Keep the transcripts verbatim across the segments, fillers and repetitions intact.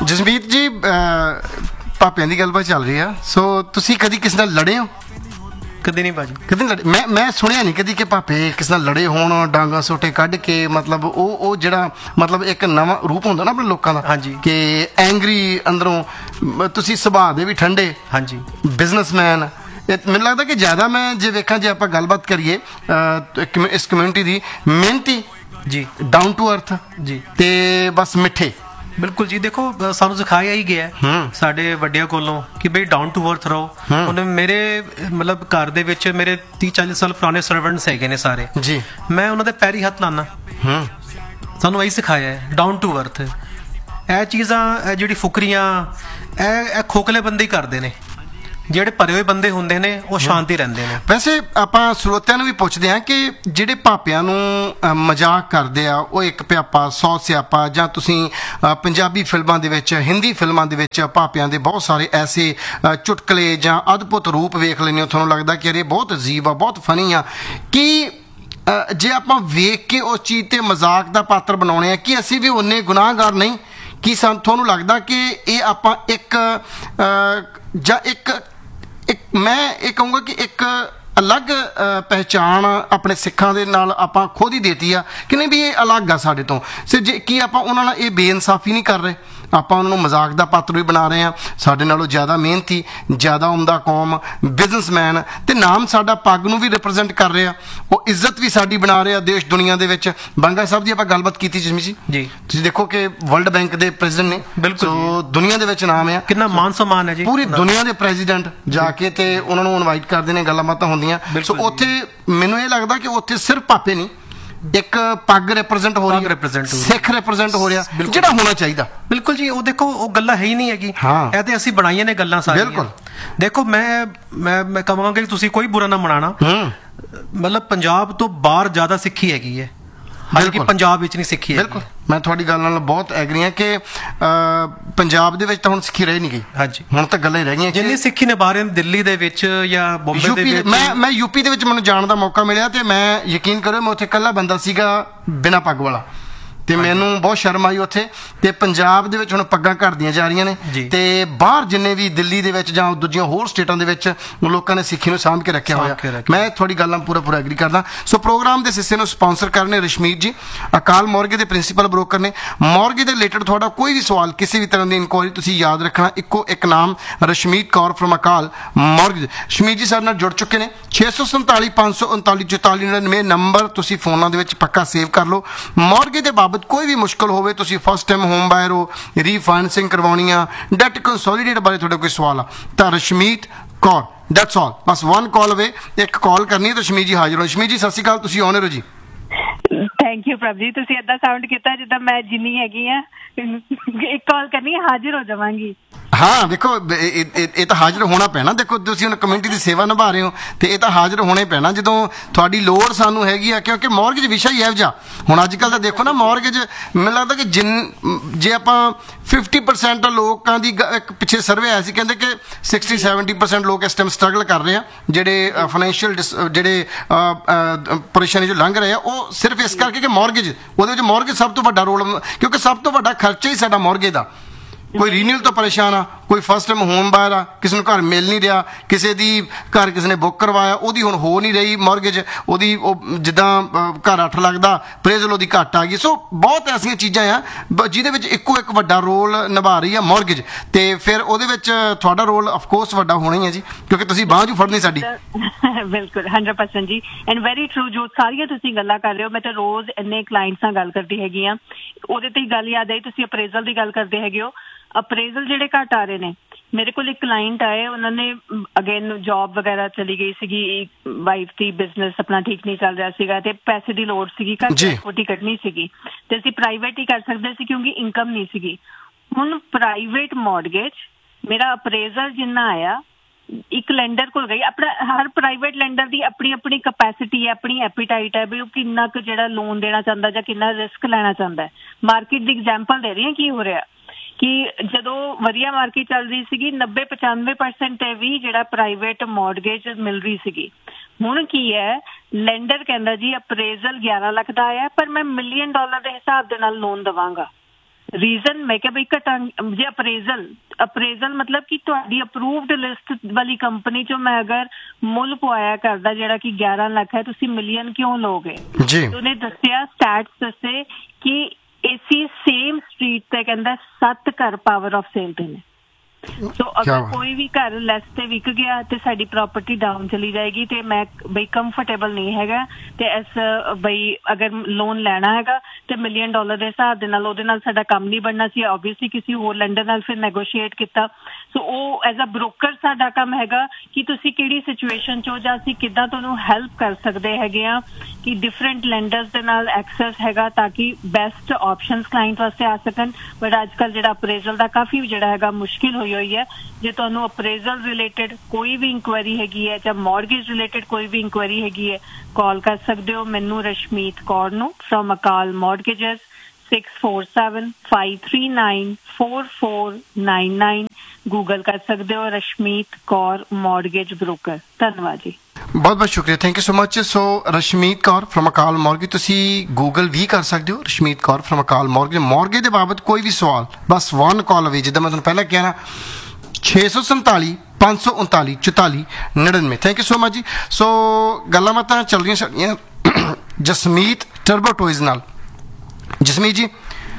ਜਸਮੀਤ ਜੀ, ਭਾਪਿਆਂ ਦੀ ਗੱਲਬਾਤ ਚੱਲ ਰਹੀ ਆ, ਸੋ ਤੁਸੀਂ ਕਦੀ ਕਿਸੇ ਨਾਲ ਲੜੇ ਹੋ? ਕਦੇ ਨਹੀਂ ਭਾਜੀ, ਕਦੇ ਨਹੀਂ ਲੜੇ। ਮੈਂ ਮੈਂ ਸੁਣਿਆ ਨਹੀਂ ਕਦੀ ਕਿ ਭਾਪੇ ਕਿਸੇ ਨਾਲ ਲੜੇ ਹੋਣ, ਡਾਂਗਾ ਸੋਟੇ ਕੱਢ ਕੇ। ਮਤਲਬ ਉਹ ਉਹ ਜਿਹੜਾ ਮਤਲਬ ਇੱਕ ਨਵਾਂ ਰੂਪ ਹੁੰਦਾ ਨਾ ਆਪਣੇ ਲੋਕਾਂ ਦਾ, ਹਾਂਜੀ, ਕਿ ਐਂਗਰੀ ਅੰਦਰੋਂ। ਤੁਸੀਂ ਸੁਭਾਅ ਦੇ ਵੀ ਠੰਡੇ, ਹਾਂਜੀ, ਬਿਜ਼ਨਸਮੈਨ। ਮੈਨੂੰ ਲੱਗਦਾ ਕਿ ਜ਼ਿਆਦਾ ਮੈਂ ਜੇ ਵੇਖਾਂ, ਜੇ ਆਪਾਂ ਗੱਲਬਾਤ ਕਰੀਏ ਇਸ ਕਮਿਊਨਿਟੀ ਦੀ, ਮਿਹਨਤੀ ਜੀ, ਡਾਊਨ ਟੂ ਅਰਥ ਜੀ, ਤੇ ਬਸ ਮਿੱਠੇ। ਬਿਲਕੁਲ ਜੀ। ਦੇਖੋ, ਸਾਨੂੰ ਸਿਖਾਇਆ ਹੀ ਗਿਆ ਸਾਡੇ ਵੱਡਿਆਂ ਕੋਲੋਂ ਕਿ ਬਈ ਡਾਊਨ ਟੂ ਅਰਥ ਰਹੋ। ਹੁਣ ਮੇਰੇ ਮਤਲਬ ਘਰ ਦੇ ਵਿੱਚ ਮੇਰੇ ਤੀਹ ਚਾਲੀ ਸਾਲ ਪੁਰਾਣੇ ਸਰਵੈਂਟਸ ਹੈਗੇ ਨੇ ਸਾਰੇ ਜੀ, ਮੈਂ ਉਹਨਾਂ ਦੇ ਪੈਰੀ ਹੱਥ ਲਾਣਾ। ਸਾਨੂੰ ਇਹੀ ਸਿਖਾਇਆ ਹੈ, ਡਾਊਨ ਟੂ ਅਰਥ। ਇਹ ਚੀਜ਼ਾਂ, ਇਹ ਜਿਹੜੀ ਫੁਕਰੀਆਂ, ਇਹ ਇਹ ਖੋਖਲੇ ਬੰਦੇ ਹੀ ਕਰਦੇ ਨੇ। ਜਿਹੜੇ ਭਰੇ ਹੋਏ ਬੰਦੇ ਹੁੰਦੇ ਨੇ ਉਹ ਸ਼ਾਂਤੀ ਰਹਿੰਦੇ ਨੇ। ਵੈਸੇ ਆਪਾਂ ਸਰੋਤਿਆਂ ਨੂੰ ਵੀ ਪੁੱਛਦੇ ਹਾਂ ਕਿ ਜਿਹੜੇ ਭਾਪਿਆਂ ਨੂੰ ਮਜ਼ਾਕ ਕਰਦੇ ਆ, ਉਹ ਇੱਕ ਪਿਆਪਾ ਸੌ ਸਿਆਪਾ, ਜਾਂ ਤੁਸੀਂ ਪੰਜਾਬੀ ਫਿਲਮਾਂ ਦੇ ਵਿੱਚ, ਹਿੰਦੀ ਫਿਲਮਾਂ ਦੇ ਵਿੱਚ ਭਾਪਿਆਂ ਦੇ ਬਹੁਤ ਸਾਰੇ ਐਸੇ ਚੁਟਕਲੇ ਜਾਂ ਅਦਭੁਤ ਰੂਪ ਵੇਖ ਲੈਂਦੇ ਹੋ, ਤੁਹਾਨੂੰ ਲੱਗਦਾ ਕਿ ਇਹ ਬਹੁਤ ਅਜੀਬ ਆ, ਬਹੁਤ ਫਨੀ ਆ। ਕਿ ਜੇ ਆਪਾਂ ਵੇਖ ਕੇ ਉਸ ਚੀਜ਼ ਤੇ ਮਜ਼ਾਕ ਦਾ ਪਾਤਰ ਬਣਾਉਣੇ ਆ, ਕਿ ਅਸੀਂ ਵੀ ਉਨੇ ਗੁਨਾਹਗਾਰ ਨਹੀਂ? ਕੀ ਸਾਨੂੰ ਤੁਹਾਨੂੰ ਲੱਗਦਾ ਕਿ ਇਹ ਆਪਾਂ ਇੱਕ ਜਾਂ ਇੱਕ ਇੱਕ ਮੈਂ ਇਹ ਕਹੂੰਗਾ ਕਿ ਇੱਕ ਅਲੱਗ ਪਹਿਚਾਣ ਆਪਣੇ ਸਿੱਖਾਂ ਦੇ ਨਾਲ ਆਪਾਂ ਖੁਦ ਹੀ ਦੇਤੀ ਆ ਕਿ ਨਹੀਂ ਵੀ ਇਹ ਅਲੱਗ ਆ ਸਾਡੇ ਤੋਂ? ਸੇ ਜੇ ਕੀ ਆਪਾਂ ਉਹਨਾਂ ਨਾਲ ਇਹ ਬੇਇਨਸਾਫੀ ਨਹੀਂ ਕਰ ਰਹੇ? ਆਪਾਂ ਉਹਨਾਂ ਨੂੰ ਮਜ਼ਾਕ ਦਾ ਪਾਤਰ ਵੀ ਬਣਾ ਰਹੇ ਹਾਂ। ਸਾਡੇ ਨਾਲੋਂ ਜ਼ਿਆਦਾ ਮਿਹਨਤੀ, ਜ਼ਿਆਦਾ ਉਮਦਾ ਕੌਮ, ਬਿਜ਼ਨਸਮੈਨ, ਤੇ ਨਾਮ ਸਾਡਾ ਪੱਗ ਨੂੰ ਵੀ ਰਿਪਰੈਜ਼ੈਂਟ ਕਰ ਰਿਹਾ। ਉਹ ਇੱਜ਼ਤ ਵੀ ਸਾਡੀ ਬਣਾ ਰਿਹਾ ਦੇਸ਼ ਦੁਨੀਆ ਦੇ ਵਿੱਚ। ਬੰਗਾ ਸਾਹਿਬ ਦੀ ਆਪਾਂ ਗੱਲਬਾਤ ਕੀਤੀ ਜਸਮੀ ਜੀ ਜੀ, ਤੁਸੀਂ ਦੇਖੋ ਕਿ ਵਰਲਡ ਬੈਂਕ ਦੇ ਪ੍ਰੈਜ਼ੀਡੈਂਟ ਨੇ, ਬਿਲਕੁਲ ਦੁਨੀਆ ਦੇ ਵਿੱਚ ਨਾਮ ਆ, ਕਿੰਨਾ ਮਾਨ ਸਨਮਾਨ ਹੈ ਜੀ। ਪੂਰੀ ਦੁਨੀਆ ਦੇ ਪ੍ਰੈਜ਼ੀਡੈਂਟ ਜਾ ਕੇ ਤੇ ਉਹਨਾਂ ਨੂੰ ਇਨਵਾਈਟ ਕਰਦੇ ਨੇ, ਗੱਲਾਂ ਬਾਤਾਂ ਹੁੰਦੀਆਂ। ਸੋ ਉੱਥੇ ਮੈਨੂੰ ਇਹ ਲੱਗਦਾ ਕਿ ਉੱਥੇ ਸਿਰਫ ਪਾਪੇ ਨਹੀਂ, ਇੱਕ ਪੱਗ ਰਿਪਰੈਜ਼ੈਂਟ ਹੋ ਰਹੀ, ਸਿੱਖ ਰਿਪਰੈਜ਼ੈਂਟ ਹੋ ਰਿਹਾ, ਜਿਹੜਾ ਹੋਣਾ ਚਾਹੀਦਾ। ਬਿਲਕੁਲ ਜੀ। ਉਹ ਦੇਖੋ, ਉਹ ਗੱਲਾਂ ਹੈ ਹੀ ਨਹੀਂ ਹੈਗੀ, ਇਹ ਤੇ ਅਸੀਂ ਬਣਾਈਆਂ ਨੇ ਗੱਲਾਂ ਸਾਰੀਆਂ। ਬਿਲਕੁਲ। ਦੇਖੋ, ਮੈਂ ਮੈਂ ਮੈਂ ਕਹਾਂਗਾ ਕਿ ਤੁਸੀਂ ਕੋਈ ਬੁਰਾ ਨਾ ਮਨਾਣਾ। ਮਤਲਬ ਪੰਜਾਬ ਤੋਂ ਬਾਹਰ ਜ਼ਿਆਦਾ ਸਿੱਖੀ ਹੈਗੀ ਹੈ, ਹਾਲਾਂਕਿ ਪੰਜਾਬ ਵਿੱਚ ਨਹੀਂ ਸਿੱਖੀ ਹੈ। ਬਿਲਕੁਲ, ਮੈਂ ਤੁਹਾਡੀ ਗੱਲ ਨਾਲ ਬਹੁਤ ਐਗਰੀ ਹਾਂ ਕਿ ਪੰਜਾਬ ਦੇ ਵਿੱਚ ਤਾਂ ਹੁਣ ਸਿੱਖੀ ਰਹਿ ਨਹੀਂ ਗਈ। ਹਾਂਜੀ, ਹੁਣ ਤਾਂ ਗੱਲਾਂ ਹੀ ਰਹਿ ਗਈਆਂ। ਜਿੰਨੀ ਸਿੱਖੀ ਨੇ ਬਾਹਰ ਦਿੱਲੀ ਦੇ ਵਿੱਚ ਜਾਂ ਬੰਬੇ ਦੇ ਵਿੱਚ, ਮੈਂ ਮੈਂ ਯੂਪੀ ਦੇ ਵਿੱਚ ਮੈਨੂੰ ਜਾਣ ਦਾ ਮੌਕਾ ਮਿਲਿਆ, ਤੇ ਮੈਂ ਯਕੀਨ ਕਰੋ ਮੈਂ ਉੱਥੇ ਇਕੱਲਾ ਬੰਦਾ ਸੀਗਾ ਬਿਨਾਂ ਪੱਗ ਵਾਲਾ, ਤੇ ਮੈਨੂੰ ਬਹੁਤ ਸ਼ਰਮ ਆਈ ਉੱਥੇ। ਤੇ ਪੰਜਾਬ ਦੇ ਵਿੱਚ ਹੁਣ ਪੱਗਾਂ ਘਟਦੀਆਂ ਜਾ ਰਹੀਆਂ ਨੇ, ਤੇ ਬਾਹਰ ਜਿੰਨੇ ਵੀ ਦਿੱਲੀ ਦੇ ਵਿੱਚ ਜਾਂ ਦੂਜੀਆਂ ਹੋਰ ਸਟੇਟਾਂ ਦੇ ਵਿੱਚ ਲੋਕਾਂ ਨੇ ਸਿੱਖੀ ਨੂੰ ਸਾਂਭ ਕੇ ਰੱਖਿਆ ਹੋਇਆ। ਮੈਂ ਤੁਹਾਡੀ ਗੱਲ ਨਾਲ ਪੂਰਾ ਪੂਰਾ ਐਗਰੀ ਕਰਦਾ। ਸੋ ਪ੍ਰੋਗਰਾਮ ਦੇ ਹਿੱਸੇ ਨੂੰ ਸਪਾਂਸਰ ਕਰ ਰਹੇ ਰਸ਼ਮੀਤ ਜੀ, ਅਕਾਲ ਮੋਰਗੇ ਦੇ ਪ੍ਰਿੰਸੀਪਲ ਬ੍ਰੋਕਰ ਨੇ। ਮੋਰਗੇ ਦੇ ਰਿਲੇਟਡ ਤੁਹਾਡਾ ਕੋਈ ਵੀ ਸਵਾਲ, ਕਿਸੇ ਵੀ ਤਰ੍ਹਾਂ ਦੀ ਇਨਕੁਆਇਰੀ, ਤੁਸੀਂ ਯਾਦ ਰੱਖਣਾ ਇੱਕੋ ਇੱਕ ਨਾਮ, ਰਸ਼ਮੀਤ ਕੌਰ ਫਰਮ ਅਕਾਲ ਮੋਰਗੇ। ਰਸ਼ਮੀਤ ਜੀ ਸਾਡੇ ਨਾਲ ਜੁੜ ਚੁੱਕੇ ਨੇ। ਛੇ ਸੌ ਸੰਤਾਲੀ ਪੰਜ ਸੌ ਉਨਤਾਲੀ ਚੁਤਾਲੀ ਨੜਿਨਵੇਂ ਨੰਬਰ ਤੁਸੀਂ ਫੋਨਾਂ ਦੇ ਵਿੱਚ ਪੱਕਾ ਸੇਵ ਕਰ ਲਓ। ਮੋਰਗੇ ਦੇ ਬਾਬਤ ਕੋਈ ਵੀ ਮੁਸ਼ਕਲ ਹੋਵੇ, ਤੁਸੀਂ ਫਸਟ ਟਾਈਮ ਹੋਮ ਬਾਇਰ ਹੋ, ਰੀਫਾਈਨੈਂਸਿੰਗ ਕਰਵਾਉਣੀ ਆ, ਡੈਟ ਕੰਸੋਲੀਡੇਟ ਬਾਰੇ ਤੁਹਾਡਾ ਕੋਈ ਸਵਾਲ ਆ, ਤਾਂ Rashmeet Kaur, that's all. Bus one ਕਾਲ ਅਵੇ, ਇੱਕ ਕਾਲ ਕਰਨੀ ਹੈ ਤਾਂ ਰਸ਼ਮੀਤ ਜੀ ਹਾਜ਼ਰ ਹੋ। ਰਸ਼ਮੀਤ ਜੀ ਸਤਿ ਸ਼੍ਰੀ ਅਕਾਲ, ਤੁਸੀਂ ਆਨਰ ਹੋ ਜੀ। ਥੈਂਕ ਯੂ ਪ੍ਰਭ ਜੀ, ਤੁਸੀਂ ਏਦਾਂ ਸਾਊਂਡ ਕੀਤਾ ਜਿੱਦਾਂ ਮੈਂ ਜਿੰਨੀ ਹੈਗੀ ਆ, ਇੱਕ ਕਾਲ ਕਰਨੀ ਹੈ ਹਾਜ਼ਰ ਹੋ ਜਾਵਾਂਗੀ। ਹਾਂ ਦੇਖੋ, ਇਹ ਤਾਂ ਹਾਜ਼ਰ ਹੋਣਾ ਪੈਣਾ। ਦੇਖੋ, ਤੁਸੀਂ ਹੁਣ ਕਮਿਊਨਿਟੀ ਦੀ ਸੇਵਾ ਨਿਭਾ ਰਹੇ ਹੋ, ਤੇ ਇਹ ਤਾਂ ਹਾਜ਼ਰ ਹੋਣਾ ਹੀ ਪੈਣਾ ਜਦੋਂ ਤੁਹਾਡੀ ਲੋੜ ਸਾਨੂੰ ਹੈਗੀ ਆ, ਕਿਉਂਕਿ ਮੌਰਗੇਜ ਵਿਸ਼ਾ ਹੀ ਇਹੋ ਜਿਹਾ। ਹੁਣ ਅੱਜ ਕੱਲ੍ਹ ਤਾਂ ਦੇਖੋ ਨਾ, ਮੌਰਗੇਜ ਮੈਨੂੰ ਲੱਗਦਾ ਕਿ ਜਿੰਨ ਜੇ ਆਪਾਂ ਫਿਫਟੀ ਪਰਸੈਂਟ ਲੋਕਾਂ ਦੀ, ਇੱਕ ਪਿੱਛੇ ਸਰਵੇ ਆਇਆ ਸੀ, ਕਹਿੰਦੇ ਕਿ ਸਿਕਸਟੀ ਸੈਵਨਟੀ ਪਰਸੈਂਟ ਲੋਕ ਇਸ ਟਾਈਮ ਸਟਰਗਲ ਕਰ ਰਹੇ ਆ, ਜਿਹੜੇ ਫਾਈਨੈਂਸ਼ੀਅਲ ਜਿਹੜੇ ਪਰੇਸ਼ਾਨੀ 'ਚੋਂ ਲੰਘ ਰਹੇ ਆ, ਉਹ ਸਿਰਫ ਇਸ ਕਰਕੇ ਕਿ ਮੌਰਗੇਜ, ਉਹਦੇ ਵਿੱਚ ਮੌਰਗੇਜ ਸਭ ਤੋਂ ਵੱਡਾ ਰੋਲ, ਕਿਉਂਕਿ ਸਭ ਤੋਂ ਵੱਡਾ ਖਰਚਾ ਹੀ ਸਾਡਾ ਮੌਰਗੇਜ ਦਾ। ਕੋਈ ਰੀਨਿਊਅਲ ਤੋਂ ਪਰੇਸ਼ਾਨ ਆ, ਕੋਈ ਫਸਟ ਟਾਈਮ ਹੋਮ ਬਾਇਰ ਆ, ਕਿਸੇ ਨੂੰ ਘਰ ਮਿਲ ਨਹੀਂ ਰਿਹਾ, ਕਿਸੇ ਦੀ ਘਰ ਕਿਸੇ ਨੇ ਬੁੱਕ ਕਰਵਾਇਆ, ਉਹਦੀ ਹੁਣ ਹੋ ਨਹੀਂ ਰਹੀ ਮੌਰਗੇਜ, ਉਹਦੀ ਉਹ ਜਿੱਦਾਂ ਘਰ ਅੱਠ ਲੱਖ ਦਾ ਅਪਰੇਜ਼ਲ ਉਹਦੀ ਘੱਟ ਆ ਗਈ। ਸੋ ਬਹੁਤ ਐਸੀਆਂ ਚੀਜ਼ਾਂ ਆ ਜਿਹਦੇ ਵਿੱਚ ਇੱਕੋ ਇੱਕ ਵੱਡਾ ਰੋਲ ਨਿਭਾ ਰਹੀ ਆ ਮੌਰਗੇਜ, ਤੇ ਫਿਰ ਉਹਦੇ ਵਿੱਚ ਤੁਹਾਡਾ ਰੋਲ ਅਫਕੋਰਸ ਵੱਡਾ ਹੋਣਾ ਹੀ ਹੈ ਜੀ, ਕਿਉਂਕਿ ਤੁਸੀਂ ਬਾਂਹ ਜੂ ਫੜਨੀ ਸਾਡੀ। ਬਿਲਕੁਲ ਹੰਡਰਡ ਪਰਸੈਂਟ ਜੀ, ਐਂਡ ਵੈਰੀ ਟਰੂ। ਜੋ ਸਾਰੀਆਂ ਤੁਸੀਂ ਗੱਲਾਂ ਕਰ ਰਹੇ ਹੋ, ਮੈਂ ਤਾਂ ਰੋਜ਼ ਇੰਨੇ ਕਲਾਇੰਟਸ ਨਾਲ ਗੱਲ ਕਰਦੀ ਹੈਗੀ ਆ, ਉਹਦੇ ਤੇ ਹੀ ਗੱਲ ਯਾਦ ਆਈ, ਤੁਸੀਂ ਅਪਰੇਜ਼ਲ ਦੀ ਗੱਲ ਕਰਦੇ ਹੈਗੇ ਹੋ। ਅਪਰੇਜ਼ਲ ਜਿਹੜੇ ਘੱਟ ਆ ਰਹੇ ਨੇ, ਮੇਰੇ ਕੋਲ ਇੱਕ ਕਲਾਇੰਟ ਆਏ, ਉਹਨਾਂ ਨੇ ਅਗੇਨ ਜੌਬ ਵਗੈਰਾ ਚਲੀ ਗਈ ਸੀਗੀ, ਵਾਈਫ ਦੀ ਬਿਜ਼ਨਸ ਆਪਣਾ ਠੀਕ ਨਹੀਂ ਚੱਲ ਰਿਹਾ ਸੀਗਾ, ਤੇ ਪੈਸੇ ਦੀ ਲੋੜ ਸੀਗੀ, ਘਰ ਛੋਟੀ ਕੱਢਣੀ ਸੀਗੀ, ਤੇ ਅਸੀਂ ਪ੍ਰਾਈਵੇਟ ਹੀ ਕਰ ਸਕਦੇ ਸੀ ਕਿਉਂਕਿ ਇਨਕਮ ਨਹੀਂ ਸੀਗੀ। ਹੁਣ ਪ੍ਰਾਈਵੇਟ ਮੌਰਗੇਜ, ਮੇਰਾ ਅਪਰੇਜ਼ਲ ਜਿੰਨਾ ਆਇਆ, ਇੱਕ ਲੈਂਡਰ ਕੋਲ ਗਈ, ਆਪਣਾ ਹਰ ਪ੍ਰਾਈਵੇਟ ਲੈਂਡਰ ਦੀ ਆਪਣੀ ਆਪਣੀ ਕਪੈਸਿਟੀ ਹੈ, ਆਪਣੀ ਐਪੀਟਾਈਟ ਹੈ ਵੀ ਉਹ ਕਿੰਨਾ ਕੁ ਜਿਹੜਾ ਲੋਨ ਦੇਣਾ ਚਾਹੁੰਦਾ ਜਾਂ ਕਿੰਨਾ ਰਿਸਕ ਲੈਣਾ ਚਾਹੁੰਦਾ। ਮਾਰਕੀਟ ਦੀ ਐਗਜ਼ਾਮਪਲ ਦੇ ਰਹੀ ਹਾਂ ਕੀ ਹੋ ਰਿਹਾ, ਕਿ ਜਦੋਂ ਵਧੀਆ ਮਾਰਕੀਟ ਚੱਲ ਰਹੀ ਸੀਗੀ, ਨੱਬੇ ਪਚਾਨਵੇਂ ਪਰਸੈਂਟ ਤੇ ਵੀ ਜਿਹੜਾ ਪ੍ਰਾਈਵੇਟ ਮੌਰਗੇਜ ਮਿਲ ਰਹੀ ਸੀਗੀ। ਹੁਣ ਕੀ ਹੈ, ਲੈਂਡਰ ਕਹਿੰਦਾ ਜੀ ਅਪਰੇਜ਼ਲ ਗਿਆਰਾਂ ਲੱਖ ਦਾ ਆਇਆ, ਪਰ ਮੈਂ ਮਿਲੀਅਨ ਡਾਲਰ ਦੇ ਹਿਸਾਬ ਦੇ ਨਾਲ ਲੋਨ ਦੇਵਾਂਗਾ। ਰੀਜ਼ਨ ਮੈਂ ਕਿਹਾ ਬਈ ਘਟਾਂ ਜੇ ਅਪਰੇਜ਼ਲ ਅਪਰੇਜ਼ਲ ਮਤਲਬ ਕਿ ਤੁਹਾਡੀ ਅਪਰੂਵਡ ਲਿਸਟ ਵਾਲੀ ਕੰਪਨੀ ਚੋਂ ਮੈਂ ਅਗਰ ਮੁੱਲ ਪਵਾਇਆ ਕਰਦਾ ਜਿਹੜਾ ਕਿ ਗਿਆਰਾਂ ਲੱਖ ਹੈ, ਤੁਸੀਂ ਮਿਲੀਅਨ ਕਿਉਂ ਲੋਗੇ ਜੀ? ਉਹਨੇ ਦੱਸਿਆ ਸਟੈਟਸ ਦੱਸੇ ਕਿ ਏਸੀ ਸੇਮ ਸਟਰੀਟ ਤੇ ਕਹਿੰਦਾ ਸੱਤ ਘਰ ਪਾਵਰ ਆਫ ਸੇਲ ਤੇ ਨੇ। ਸੋ ਅਗਰ ਕੋਈ ਵੀ ਘਰ ਲੈਸ ਤੇ ਵਿਕ ਗਿਆ ਤੇ ਸਾਡੀ ਪ੍ਰਾਪਰਟੀ ਡਾਊਨ ਚਲੀ ਜਾਏਗੀ ਤੇ ਮੈਂ ਬਈ ਕੰਫਰਟੇਬਲ ਨਹੀਂ ਹੈਗਾ ਤੇ ਇਸ ਬਈ ਅਗਰ ਲੋਨ ਲੈਣਾ ਹੈਗਾ ਤੇ ਮਿਲੀਅਨ ਡਾਲਰ ਦੇ ਹਿਸਾਬ ਦੇ ਨਾਲ ਉਹਦੇ ਨਾਲ ਸਾਡਾ ਕੰਮ ਨਹੀਂ ਬਣਨਾ ਸੀ। ਓਬਵੀਅਸਲੀ ਕਿਸੇ ਹੋਰ ਲੈਂਡਰ ਨਾਲ ਫਿਰ ਨੈਗੋਸ਼ੀਏਟ ਕੀਤਾ। ਸੋ ਉਹ ਐਜ਼ ਅ ਬ੍ਰੋਕਰ ਸਾਡਾ ਕੰਮ ਹੈਗਾ ਕਿ ਤੁਸੀਂ ਕਿਹੜੀ ਸਿਚੁਏਸ਼ਨ ਚੋਂ ਜਾਂ ਅਸੀਂ ਕਿੱਦਾਂ ਤੁਹਾਨੂੰ ਹੈਲਪ ਕਰ ਸਕਦੇ ਹੈਗੇ ਆ ਕਿ ਡਿਫਰੈਂਟ ਲੈਂਡਰਸ ਦੇ ਨਾਲ ਐਕਸੈਸ ਹੈਗਾ ਤਾਂ ਕਿ ਬੈਸਟ ਆਪਸ਼ਨਸ ਕਲਾਇੰਟ ਵਾਸਤੇ ਆ ਸਕਣ। ਬਟ ਅੱਜ ਕੱਲ੍ਹ ਜਿਹੜਾ ਅਪਰੇਜ਼ਲ ਦਾ ਕਾਫੀ ਜਿਹੜਾ ਹੈਗਾ ਮੁਸ਼ਕਿਲ ਹੋਈ ਹੋਈ ਹੈ। ਜੇ ਤੁਹਾਨੂੰ ਅਪਰੇਜ਼ਲ ਰਿਲੇਟਡ ਕੋਈ ਵੀ ਇਨਕੁਆਇਰੀ ਹੈਗੀ ਹੈ ਜਾਂ ਮੌਰਗੇਜ ਰਿਲੇਟਡ ਕੋਈ ਵੀ ਇਨਕੁਆਇਰੀ ਹੈਗੀ ਹੈ, ਕਾਲ ਕਰ ਸਕਦੇ ਹੋ ਮੈਨੂੰ ਰਸ਼ਮੀਤ ਕੌਰ ਨੂੰ from Akal ਮੌਰਗੇਜਸ six four seven five three nine four four nine nine. Google ਕਰ ਸਕਦੇ ਹੋ ਰਸ਼ਮੀਤ ਕੌਰ ਮੌਰਗੇਜ ਬ੍ਰੋਕਰ। ਧੰਨਵਾਦ ਜੀ, ਬਹੁਤ ਬਹੁਤ ਸ਼ੁਕਰੀਆ, thank you so much. So Rashmeet Kaur firm Akal mortgage, ਤੁਸੀਂ ਗੂਗਲ ਵੀ ਕਰ ਸਕਦੇ ਹੋ ਰਸ਼ਮੀਤ ਕੌਰ ਫਰਮ ਅਕਾਲ ਮੌਰਗੇਜ। ਮੌਰਗੇਜ ਦੇ ਬਾਬਤ ਕੋਈ ਵੀ ਸਵਾਲ ਬਸ ਵਨ ਕਾਲ ਅਵੇ, ਜਿੱਦਾਂ ਮੈਂ ਤੁਹਾਨੂੰ ਪਹਿਲਾਂ ਕਿਹਾ ਨਾ ਛੇ ਸੌ ਸੰਤਾਲੀ ਪੰਜ ਸੌ ਉਨਤਾਲੀ ਚੁਤਾਲੀ ਨੜਿਨਵੇਂ। ਥੈਂਕ ਯੂ ਸੋ ਮਚ ਜੀ। ਸੋ ਗੱਲਾਂ ਬਾਤਾਂ ਚੱਲ ਰਹੀਆਂ ਸਾਡੀਆਂ ਜਸਮੀਤ ਟਰਬੋ ਟੋਇਜ਼ ਨਾਲ। ਜਸਮੀਤ ਜੀ,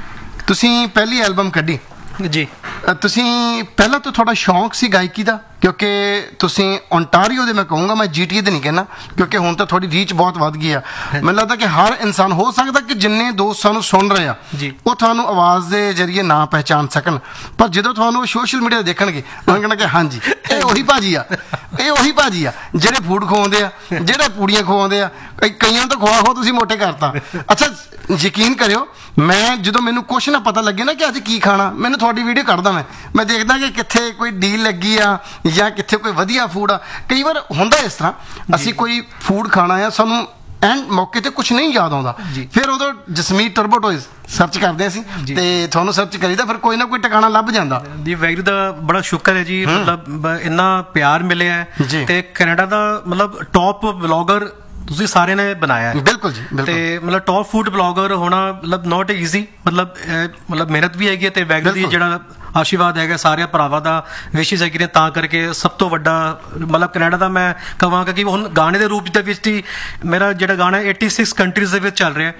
ਤੁਸੀਂ ਪਹਿਲੀ ਐਲਬਮ ਕੱਢੀ ਜੀ, ਤੁਸੀਂ ਪਹਿਲਾਂ ਤੋਂ ਤੁਹਾਡਾ ਸ਼ੌਂਕ ਸੀ ਗਾਇਕੀ ਦਾ? ਕਿਉਂਕਿ ਤੁਸੀਂ ਓਨਟਾਰੀਓ ਦੇ, ਮੈਂ ਕਹੂੰਗਾ ਮੈਂ ਜੀਟੀਏ ਦੇ ਨਹੀਂ ਕਹਿਣਾ ਕਿਉਂਕਿ ਹੁਣ ਤਾਂ ਤੁਹਾਡੀ ਰੀਚ ਬਹੁਤ ਵੱਧ ਗਈ ਆ। ਮੈਨੂੰ ਲੱਗਦਾ ਕਿ ਹਰ ਇਨਸਾਨ, ਹੋ ਸਕਦਾ ਕਿ ਜਿੰਨੇ ਦੋਸਤ ਸਾਨੂੰ ਸੁਣ ਰਹੇ ਆ ਉਹ ਤੁਹਾਨੂੰ ਆਵਾਜ਼ ਦੇ ਜ਼ਰੀਏ ਨਾ ਪਹਿਚਾਣ ਸਕਣ, ਪਰ ਜਦੋਂ ਤੁਹਾਨੂੰ ਸੋਸ਼ਲ ਮੀਡੀਆ ਦੇਖਣਗੇ ਉਹਨਾਂ ਕਹਿਣਾ ਕਿ ਹਾਂਜੀ ਇਹ ਉਹੀ ਭਾਜੀ ਆ, ਇਹ ਉਹੀ ਭਾਜੀ ਆ ਜਿਹੜੇ ਫੂਡ ਖਵਾਉਂਦੇ ਆ, ਜਿਹੜੇ ਪੂੜੀਆਂ ਖਵਾਉਂਦੇ ਆ। ਕਈਆਂ ਨੂੰ ਤਾਂ ਖਵਾ ਹੋ ਤੁਸੀਂ ਮੋਟੇ ਕਰਤਾ। ਅੱਛਾ, ਯਕੀਨ ਕਰਿਓ, ਮੈਂ ਜਦੋਂ ਮੈਨੂੰ ਕੁਛ ਨਾ ਪਤਾ ਲੱਗੇ ਨਾ ਕਿ ਅੱਜ ਕੀ ਖਾਣਾ, ਮੈਨੂੰ ਤੁਹਾਡੀ ਵੀਡੀਓ ਕੱਢਦਾ, ਮੈਂ ਮੈਂ ਦੇਖਦਾ ਕਿ ਕਿੱਥੇ ਕੋਈ ਡੀਲ ਲੱਗੀ ਆ ਜਾਂ ਕਿੱਥੇ ਕੋਈ ਵਧੀਆ ਫੂਡ ਆ। ਕਈ ਵਾਰ ਹੁੰਦਾ ਇਸ ਤਰ੍ਹਾਂ, ਅਸੀਂ ਕੋਈ ਫੂਡ ਖਾਣਾ ਆ, ਸਾਨੂੰ ਐਂਡ ਮੌਕੇ ਤੇ ਕੁਝ ਨਹੀਂ ਯਾਦ ਆਉਂਦਾ, ਫਿਰ ਉਦੋਂ ਜਸਮੀਤ ਟਰਬੋ ਟੋਇਜ਼ ਸਰਚ ਕਰਦੇ ਅਸੀਂ ਤੇ ਤੁਹਾਨੂੰ ਸਰਚ ਕਰੀਦਾ, ਫਿਰ ਕੋਈ ਨਾ ਕੋਈ ਟਿਕਾਣਾ ਲੱਭ ਜਾਂਦਾ ਜੀ। ਵੈਗਰੂ ਦਾ ਬੜਾ ਸ਼ੁਕਰ ਹੈ ਜੀ, ਮਤਲਬ ਇੰਨਾ ਪਿਆਰ ਮਿਲਿਆ ਤੇ ਕੈਨੇਡਾ ਦਾ ਮਤਲਬ ਟੌਪ ਵਲੌਗਰ ਤੁਸੀਂ ਸਾਰਿਆਂ ਨੇ ਬਣਾਇਆ ਹੈ। ਬਿਲਕੁਲ ਜੀ, ਬਿਲਕੁਲ। ਤੇ ਮਤਲਬ ਟੌਪ ਫੂਡ ਬਲੌਗਰ ਹੋਣਾ ਮਤਲਬ ਨਾਟ ਈਜ਼ੀ, ਮਤਲਬ ਮਤਲਬ ਮਿਹਨਤ ਵੀ ਹੈਗੀ ਤੇ ਵੈਗਰੂ ਦੀ ਜਿਹੜਾ ਆਸ਼ੀਰਵਾਦ ਹੈਗਾ ਸਾਰਿਆਂ ਭਰਾਵਾਂ ਦਾ, ਵਿਸ਼ੇਸ਼ ਹੈਗੀ ਨੇ, ਤਾਂ ਕਰਕੇ ਸਭ ਤੋਂ ਵੱਡਾ ਮਤਲਬ ਕੈਨੇਡਾ ਦਾ ਮੈਂ ਕਹਾਂਗਾ ਕਿ ਹੁਣ ਗਾਣੇ ਦੇ ਰੂਪ ਦੇ ਵਿੱਚ ਹੀ ਮੇਰਾ ਜਿਹੜਾ ਗਾਣਾ ਛਿਆਸੀ ਕੰਟਰੀਜ਼ ਦੇ ਵਿੱਚ ਚੱਲ ਰਿਹਾ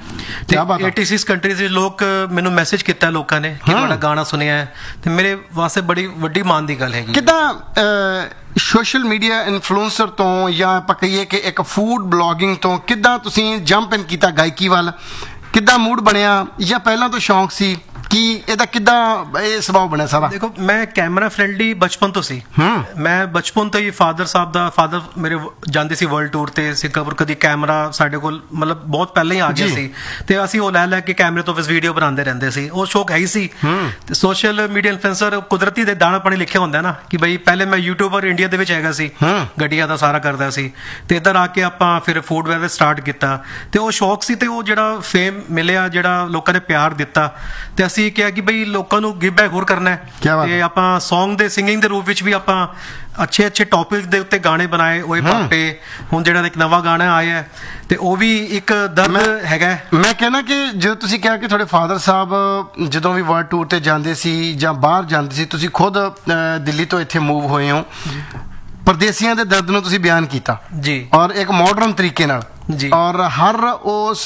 ਤੇ ਛਿਆਸੀ ਕੰਟਰੀਜ਼ ਵਿੱਚ ਲੋਕ ਮੈਨੂੰ ਮੈਸੇਜ ਕੀਤਾ ਲੋਕਾਂ ਨੇ ਕਿ ਤੁਹਾਡਾ ਗਾਣਾ ਸੁਣਿਆ ਹੈ ਤੇ ਮੇਰੇ ਵਾਸਤੇ ਬੜੀ ਵੱਡੀ ਮਾਣ ਦੀ ਗੱਲ ਹੈਗੀ। ਕਿੱਦਾਂ ਸੋਸ਼ਲ ਮੀਡੀਆ ਇਨਫਲੂਐਂਸਰ ਤੋਂ ਜਾਂ ਆਪਾਂ ਕਹੀਏ ਕਿ ਇੱਕ ਫੂਡ ਬਲੌਗਿੰਗ ਤੋਂ ਕਿੱਦਾਂ ਤੁਸੀਂ ਜੰਪ ਇਨ ਕੀਤਾ ਗਾਇਕੀ ਵੱਲ? ਕਿੱਦਾਂ ਮੂਡ ਬਣਿਆ ਜਾਂ ਪਹਿਲਾਂ ਤੋਂ ਸ਼ੌਂਕ ਸੀ? ਕੀ ਇਹਦਾ ਕਿੱਦਾਂ ਇਹ ਸੁਭਾਅ ਬਣਿਆ ਸਾਰਾ? ਦੇਖੋ, ਮੈਂ ਕੈਮਰਾ ਫ੍ਰੈਂਡਲੀ ਬਚਪਨ ਤੋਂ ਸੀ। ਮੈਂ ਬਚਪਨ ਤੋਂ ਹੀ ਫਾਦਰ ਸਾਹਿਬ ਦਾ ਫਾਦਰ ਮੇਰੇ ਜਾਂਦੇ ਸੀ ਵਰਲਡ ਟੂਰ ਤੇ ਸਿੰਗਾਪੁਰ, ਕਦੀ ਕੈਮਰਾ ਸਾਡੇ ਕੋਲ ਮਤਲਬ ਬਹੁਤ ਪਹਿਲਾਂ ਹੀ ਆ ਗਿਆ ਸੀ ਤੇ ਅਸੀਂ ਉਹ ਲੈ ਲੈ ਕੇ ਕੈਮਰੇ ਤੋਂ ਵੀਡੀਓ ਬਣਾਉਂਦੇ ਰਹਿੰਦੇ ਸੀ। ਉਹ ਸ਼ੌਕ ਹੈ ਹੀ ਸੀ। ਤੇ ਸੋਸ਼ਲ ਮੀਡੀਆ ਇਨਫਲੂਐਂਸਰ ਕੁਦਰਤੀ ਦੇ ਦਾਣਾ ਪਾਣੀ ਲਿਖਿਆ ਹੁੰਦਾ ਨਾ ਕਿ ਬਈ ਪਹਿਲੇ ਮੈਂ ਯੂਟਿਊਬਰ ਇੰਡੀਆ ਦੇ ਵਿੱਚ ਹੈਗਾ ਸੀ, ਗੱਡੀਆਂ ਦਾ ਸਾਰਾ ਕਰਦਾ ਸੀ ਤੇ ਇੱਧਰ ਆ ਕੇ ਆਪਾਂ ਫਿਰ ਫੂਡ ਵੇਅਰ ਸਟਾਰਟ ਕੀਤਾ ਤੇ ਉਹ ਸ਼ੌਕ ਸੀ ਤੇ ਉਹ ਜਿਹੜਾ ਫੇਮ ਮਿਲਿਆ, ਜਿਹੜਾ ਲੋਕਾਂ ਨੇ ਪਿਆਰ ਦਿੱਤਾ ਤੇ ਅਸੀਂ ਕਿਹਾ ਕਿ ਬਈ ਲੋਕਾਂ ਨੂੰ ਗਿਵ ਬੈਕ ਹੋਰ ਕਰਨਾ ਹੈ ਤੇ ਆਪਾਂ ਸੌਂਗ ਦੇ ਸਿੰਗਿੰਗ ਦੇ ਰੂਪ ਵਿੱਚ ਵੀ ਆਪਾਂ ਅੱਛੇ ਅੱਛੇ ਟੌਪਿਕ ਦੇ ਉੱਤੇ ਗਾਣੇ ਬਣਾਏ। ਓਏ ਪਾਪੇ ਹੁਣ ਜਿਹੜਾ ਇੱਕ ਨਵਾਂ ਗਾਣਾ ਆਇਆ ਤੇ ਉਹ ਵੀ ਇੱਕ ਦਰਦ ਹੈਗਾ। ਮੈਂ ਕਹਿੰਦਾ ਕਿ ਜਦੋਂ ਤੁਸੀਂ ਕਿਹਾ ਕਿ ਤੁਹਾਡੇ ਫਾਦਰ ਸਾਹਿਬ ਜਦੋਂ ਵੀ ਵਰਲਡ ਟੂਰ ਤੇ ਜਾਂਦੇ ਸੀ ਜਾਂ ਬਾਹਰ ਜਾਂਦੇ ਸੀ, ਤੁਸੀਂ ਖੁਦ ਦਿੱਲੀ ਤੋਂ ਇੱਥੇ ਮੂਵ ਹੋਏ ਹੋ, ਪਰਦੇਸੀਆਂ ਦੇ ਦਰਦ ਨੂੰ ਤੁਸੀਂ ਬਿਆਨ ਕੀਤਾ ਜੀ, ਔਰ ਇੱਕ ਮਾਡਰਨ ਤਰੀਕੇ ਨਾਲ ਜੀ। ਔਰ ਹਰ ਉਸ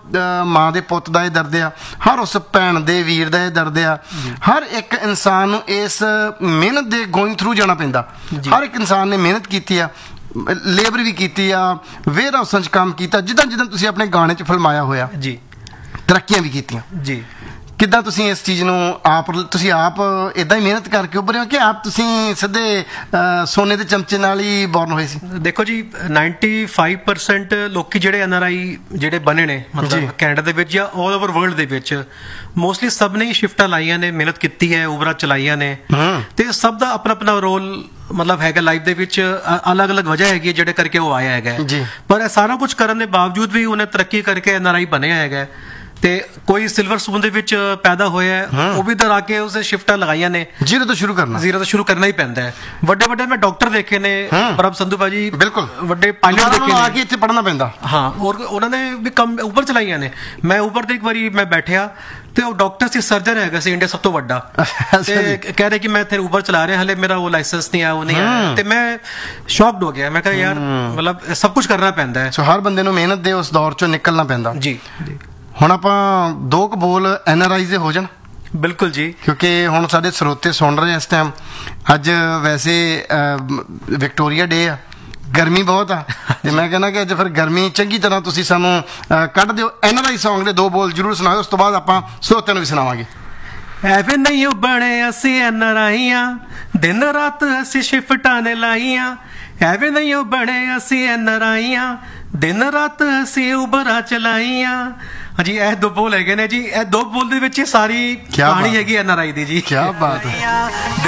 ਮਾਂ ਦੇ ਪੁੱਤ ਦਾ ਇਹ ਦਰਦ ਆ, ਹਰ ਉਸ ਭੈਣ ਦੇ ਵੀਰ ਦਾ ਇਹ ਦਰਦ ਆ। ਹਰ ਇੱਕ ਇਨਸਾਨ ਨੂੰ ਇਸ ਮਿਹਨਤ ਦੇ ਗੋਇੰਗ ਥਰੂ ਜਾਣਾ ਪੈਂਦਾ। ਹਰ ਇੱਕ ਇਨਸਾਨ ਨੇ ਮਿਹਨਤ ਕੀਤੀ ਆ, ਲੇਬਰ ਵੀ ਕੀਤੀ ਆ, ਵੇਅਰ ਹਾਊਸਾਂ 'ਚ ਕੰਮ ਕੀਤਾ, ਜਿੱਦਾਂ ਜਿੱਦਾਂ ਤੁਸੀਂ ਆਪਣੇ ਗਾਣੇ 'ਚ ਫਿਲਮਾਇਆ ਹੋਇਆ ਜੀ, ਤਰੱਕੀਆਂ ਵੀ ਕੀਤੀਆਂ ਜੀ। ਕਿੱਦਾਂ ਤੁਸੀਂ ਇਸ ਚੀਜ਼ ਨੂੰ ਆਪ ਤੁਸੀਂ ਆਪ ਇਦਾਂ ਹੀ ਮਿਹਨਤ ਕਰਕੇ ਉੱਭਰੇ ਹੋ ਕਿ ਆਪ ਤੁਸੀਂ ਸਿੱਧੇ ਸੋਨੇ ਦੇ ਚਮਚੇ ਨਾਲ ਹੀ ਬੌਰਨ ਹੋਏ ਸੀ? ਦੇਖੋ ਜੀ, ਪਚਾਨਵੇਂ ਪਰਸੈਂਟ ਲੋਕੀ ਜਿਹੜੇ ਐਨ ਆਰ ਆਈ ਜਿਹੜੇ ਬਣੇ ਨੇ ਮਤਲਬ ਕੈਨੇਡਾ ਦੇ ਵਿੱਚ ਜਾਂ ਆਲ ਓਵਰ ਵਰਲਡ ਦੇ ਵਿੱਚ, ਮੋਸਟਲੀ ਸਭ ਨੇ ਹੀ ਸ਼ਿਫਟਾਂ ਲਾਈਆਂ ਨੇ, ਮਿਹਨਤ ਕੀਤੀ ਹੈ, ਉਬਰਾਂ ਚਲਾਈਆਂ ਨੇ ਤੇ ਸਭ ਦਾ ਆਪਣਾ ਆਪਣਾ ਰੋਲ ਮਤਲਬ ਹੈਗਾ ਲਾਈਫ ਦੇ ਵਿੱਚ, ਅਲੱਗ ਅਲੱਗ ਵਜ੍ਹਾ ਹੈਗੀ ਜਿਹੜੇ ਕਰਕੇ ਉਹ ਆਇਆ ਹੈਗਾ। ਪਰ ਇਹ ਸਾਰਾ ਕੁਝ ਕਰਨ ਦੇ ਬਾਵਜੂਦ ਵੀ ਉਹਨੇ ਤਰੱਕੀ ਕਰਕੇ ਐਨ ਆਰ ਆਈ ਬਣਿਆ ਹੈਗਾ ਤੇ ਕੋਈ ਸਿਲਵਰ ਸਪੂਨ ਦੇ ਵਿੱਚ ਪੈਦਾ ਹੋਇਆ, ਉਹ ਵੀ ਇਧਰ ਆ ਕੇ ਉਸੇ ਸ਼ਿਫਟਾਂ ਲਗਾਈਆਂ ਨੇ। ਜ਼ੀਰੋ ਤੋਂ ਸ਼ੁਰੂ ਕਰਨਾ ਜ਼ੀਰੋ ਤੋਂ ਸ਼ੁਰੂ ਕਰਨਾ ਹੀ ਪੈਂਦਾ ਹੈ। ਵੱਡੇ ਵੱਡੇ ਮੈਂ ਡਾਕਟਰ ਦੇਖੇ ਨੇ, ਪ੍ਰਭ ਸੰਧੂ ਭਾਜੀ, ਬਿਲਕੁਲ ਵੱਡੇ ਪਾਇਲਟ ਦੇਖੇ ਨੇ, ਆ ਕੇ ਇੱਥੇ ਪੜ੍ਹਨਾ ਪੈਂਦਾ। ਹਾਂ, ਔਰ ਉਹਨਾਂ ਨੇ ਵੀ ਕੰਮ ਉੱਪਰ ਚਲਾਈਆਂ ਨੇ। ਮੈਂ ਉੱਪਰ ਤੇ ਇੱਕ ਵਾਰੀ ਮੈਂ ਬੈਠਿਆ ਤੇ ਉਹ ਡਾਕਟਰ ਸੀ, ਸਰਜਨ ਹੈਗਾ ਸੀ ਇੰਡੀਆ ਸਭ ਤੋਂ ਵੱਡਾ, ਤੇ ਕਹਿ ਰਹੇ ਕਿ ਮੈਂ ਇੱਥੇ ਉਬਰ ਚਲਾ ਰਿਹਾ, ਹਲੇ ਮੇਰਾ ਉਹ ਲਾਇਸੈਂਸ ਨਹੀਂ ਆਇਆ, ਉਹ ਨਹੀਂ ਆਇਆ, ਤੇ ਮੈਂ ਸ਼ੌਕਡ ਹੋ ਗਿਆ। ਮੈਂ ਕਿਹਾ ਯਾਰ ਮਤਲਬ ਸਭ ਕੁਝ ਕਰਨਾ ਪੈਂਦਾ ਹੈ। ਸੋ ਹਰ ਬੰਦੇ ਨੂੰ ਮਿਹਨਤ ਦੇ ਉਸ ਦੌਰ ਚੋਂ ਨਿਕਲਣਾ ਪੈਂਦਾ। ਜੀ ਜੀ। ਹੁਣ ਆਪਾਂ ਦੋ ਕੁ ਬੋਲ ਐਨ ਆਰ ਆਈ ਦੇ ਹੋ ਜਾਣ। ਬਿਲਕੁਲ ਜੀ। ਕਿਉਂਕਿ ਹੁਣ ਸਾਡੇ ਸਰੋਤੇ ਸੁਣ ਰਹੇ ਇਸ ਟਾਈਮ, ਅੱਜ ਵੈਸੇ ਵਿਕਟੋਰੀਆ ਡੇ ਆ, ਗਰਮੀ ਬਹੁਤ ਆ, ਤੇ ਮੈਂ ਕਹਿੰਦਾ ਕਿ ਅੱਜ ਫਿਰ ਗਰਮੀ ਚੰਗੀ ਤਰ੍ਹਾਂ ਤੁਸੀਂ ਸਾਨੂੰ ਕੱਢ ਦਿਓ। ਐਨ ਆਰ ਆਈ ਸੌਂਗ ਦੇ ਦੋ ਬੋਲ ਜ਼ਰੂਰ ਸੁਣਾਓ, ਉਸ ਤੋਂ ਬਾਅਦ ਆਪਾਂ ਸਰੋਤਿਆਂ ਨੂੰ ਵੀ ਸੁਣਾਵਾਂਗੇ। ਐਵੇਂ ਨਹੀਂ ਬਣੇ ਅਸੀਂ ਐਨ ਆਰ ਆਈਆਂ, ਦਿਨ ਰਾਤ ਅਸੀਂ ਸ਼ਿਫਟਾਂ ਨੇ ਲਾਈਆਂ। ਐਵੇਂ ਨਹੀਂ ਬਣੇ ਅਸੀਂ ਐਨ ਆਰ ਆਈਆਂ, ਦਿਨ ਰਾਤ ਅਸੀਂ ਉਬਰਾਂ ਚਲਾਈਆਂ। ਹਾਂਜੀ, ਇਹ ਦੋ ਬੋਲ ਹੈਗੇ ਨੇ ਜੀ। ਇਹ ਦੋ ਬੋਲ ਦੇ ਵਿੱਚ ਸਾਰੀ ਕਹਾਣੀ ਹੈਗੀ ਐਨ ਆਰ ਆਈ ਦੀ ਜੀ। ਕੀ ਬਾਤ ਹੈ।